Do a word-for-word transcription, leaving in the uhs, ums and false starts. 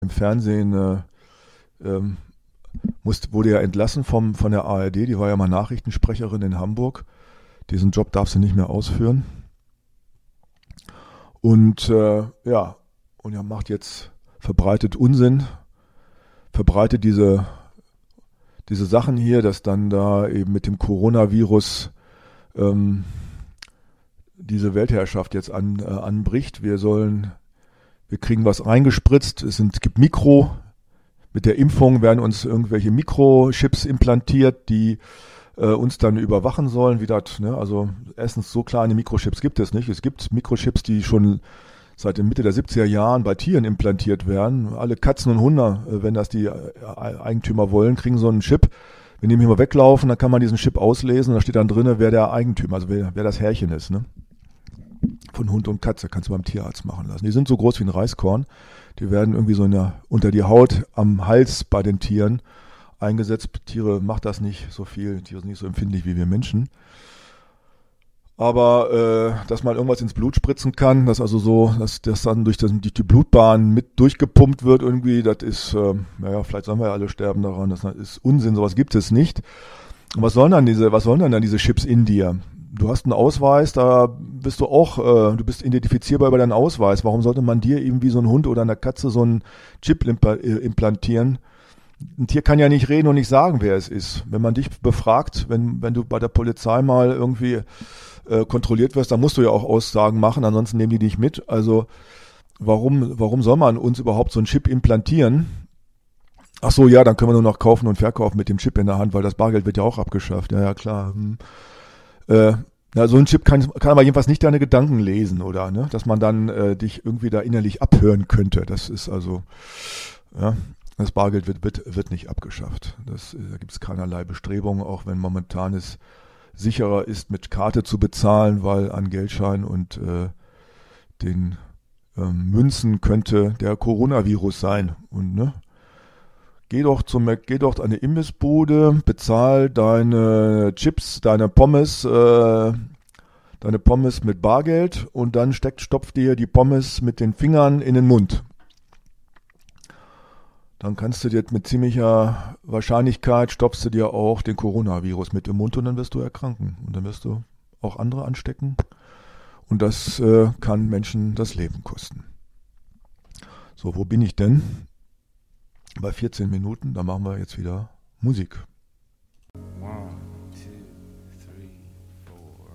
im Fernsehen äh, ähm, musste, wurde ja entlassen vom, von der A R D, die war ja mal Nachrichtensprecherin in Hamburg. Diesen Job darf sie nicht mehr ausführen. Und äh, ja, und er macht jetzt, verbreitet Unsinn, verbreitet diese, diese Sachen hier, dass dann da eben mit dem Coronavirus ähm, diese Weltherrschaft jetzt an, äh, anbricht. Wir sollen, wir kriegen was reingespritzt, es sind, gibt Mikro, mit der Impfung werden uns irgendwelche Mikrochips implantiert, die äh, uns dann überwachen sollen, wie das, ne? Also erstens, so kleine Mikrochips gibt es nicht. Es gibt Mikrochips, die schon seit der Mitte der siebziger Jahren bei Tieren implantiert werden. Alle Katzen und Hunde, äh, wenn das die äh, Eigentümer wollen, kriegen so einen Chip. Wenn die mal weglaufen, dann kann man diesen Chip auslesen und da steht dann drin, wer der Eigentümer, also wer, wer das Herrchen ist, ne? Von Hund und Katze kannst du beim Tierarzt machen lassen. Die sind so groß wie ein Reiskorn. Die werden irgendwie so in der, unter die Haut am Hals bei den Tieren eingesetzt. Tiere macht das nicht so viel. Tiere sind nicht so empfindlich wie wir Menschen. Aber äh, dass man irgendwas ins Blut spritzen kann, dass also so, dass das dann durch, das, durch die Blutbahn mit durchgepumpt wird irgendwie, das ist, äh, naja, vielleicht sollen wir ja alle sterben daran. Das ist Unsinn, sowas gibt es nicht. Und was sollen dann diese, was sollen dann diese Chips in dir? Du hast einen Ausweis, da bist du auch, äh, du bist identifizierbar über deinen Ausweis. Warum sollte man dir eben wie so ein Hund oder eine Katze so einen Chip implantieren? Ein Tier kann ja nicht reden und nicht sagen, wer es ist. Wenn man dich befragt, wenn, wenn du bei der Polizei mal irgendwie äh, kontrolliert wirst, dann musst du ja auch Aussagen machen, ansonsten nehmen die dich mit. Also warum, warum soll man uns überhaupt so einen Chip implantieren? Ach so, ja, dann können wir nur noch kaufen und verkaufen mit dem Chip in der Hand, weil das Bargeld wird ja auch abgeschafft. Ja, ja, klar. Hm. Äh, ja, so ein Chip kann, kann aber jedenfalls nicht deine Gedanken lesen, oder, ne? Dass man dann äh, dich irgendwie da innerlich abhören könnte. Das ist also, ja, das Bargeld wird, wird, wird nicht abgeschafft. Das, da gibt es keinerlei Bestrebungen, auch wenn momentan es sicherer ist, mit Karte zu bezahlen, weil an Geldschein und äh, den ähm, Münzen könnte der Coronavirus sein. Und, ne? Geh doch zum, geh doch an eine Imbissbude, bezahl deine Chips, deine Pommes, äh, deine Pommes mit Bargeld und dann steckt, stopf dir die Pommes mit den Fingern in den Mund. Dann kannst du dir mit ziemlicher Wahrscheinlichkeit stopfst du dir auch den Coronavirus mit im Mund und dann wirst du erkranken. Und dann wirst du auch andere anstecken. Und das äh, kann Menschen das Leben kosten. So, wo bin ich denn? Bei vierzehn Minuten, da machen wir jetzt wieder Musik.